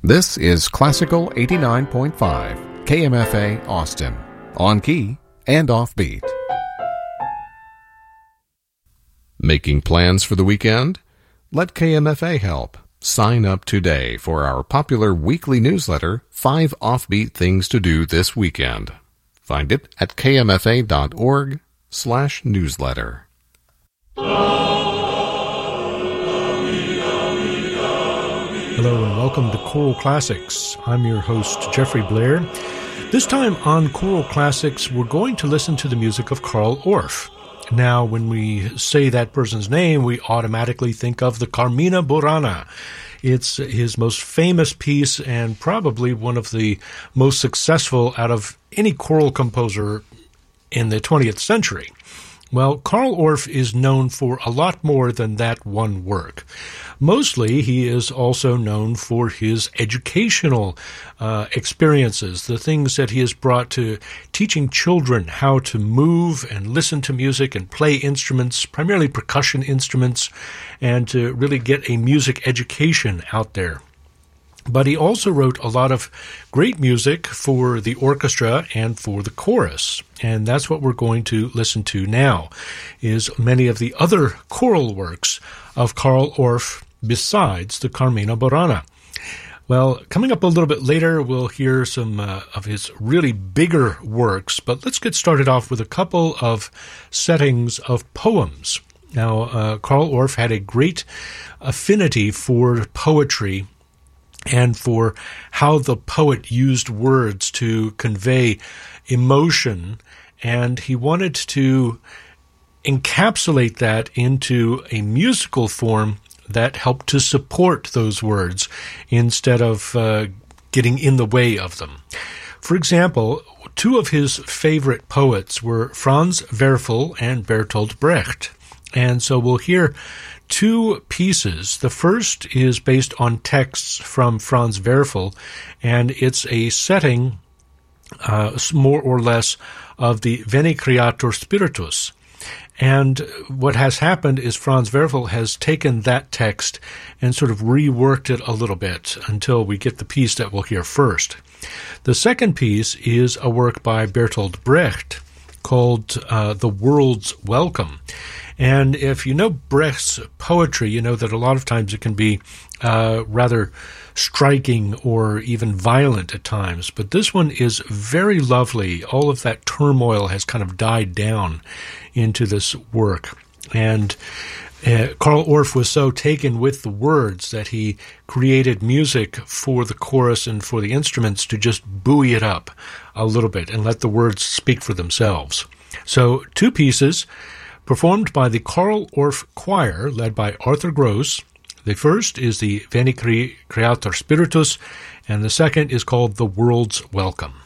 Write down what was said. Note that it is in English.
This is Classical 89.5, KMFA Austin, on key and offbeat. Making plans for the weekend? Let KMFA help. Sign up today for our popular weekly newsletter, 5 Offbeat Things to Do This Weekend. Find it at kmfa.org/newsletter. Hello and welcome to Choral Classics. I'm your host, Jeffrey Blair. This time on Choral Classics, we're going to listen to the music of Carl Orff. Now, when we say that person's name, we automatically think of the Carmina Burana. It's his most famous piece and probably one of the most successful out of any choral composer in the 20th century. Well, Carl Orff is known for a lot more than that one work. Mostly, he is also known for his educational experiences, the things that he has brought to teaching children how to move and listen to music and play instruments, primarily percussion instruments, and to really get a music education out there. But he also wrote a lot of great music for the orchestra and for the chorus. And that's what we're going to listen to now, is many of the other choral works of Carl Orff besides the Carmina Burana. Well, coming up a little bit later, we'll hear some of his really bigger works. But let's get started off with a couple of settings of poems. Now, Carl Orff had a great affinity for poetry and for how the poet used words to convey emotion, and he wanted to encapsulate that into a musical form that helped to support those words instead of getting in the way of them. For example, two of his favorite poets were Franz Werfel and Bertolt Brecht, and so we'll hear two pieces. The first is based on texts from Franz Werfel, and it's a setting, more or less, of the Veni Creator Spiritus. And what has happened is Franz Werfel has taken that text and sort of reworked it a little bit until we get the piece that we'll hear first. The second piece is a work by Bertolt Brecht called The World's Welcome. And if you know Brecht's poetry, you know that a lot of times it can be rather striking or even violent at times. But this one is very lovely. All of that turmoil has kind of died down into this work. And Carl Orff was so taken with the words that he created music for the chorus and for the instruments to just buoy it up a little bit and let the words speak for themselves. So two pieces performed by the Carl Orff Choir, led by Arthur Gross. The first is the Veni Creator Spiritus, and the second is called The World's Welcome.